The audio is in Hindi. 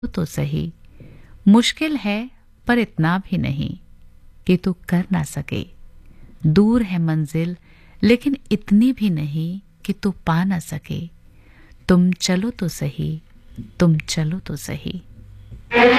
तो सही, मुश्किल है पर इतना भी नहीं कि तू कर ना सके। दूर है मंजिल लेकिन इतनी भी नहीं कि तू पा ना सके। तुम चलो तो सही, तुम चलो तो सही।